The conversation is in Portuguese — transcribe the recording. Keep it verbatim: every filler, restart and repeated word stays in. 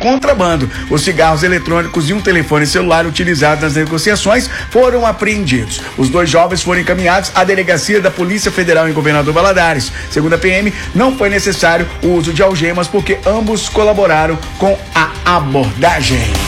contrabando. Os cigarros eletrônicos e um telefone celular utilizados nas negociações foram apreendidos. Os dois jovens foram encaminhados à delegacia da Polícia Federal em Governador Valadares. Segundo a P M, não foi necessário o uso de algemas porque ambos colaboraram com a abordagem.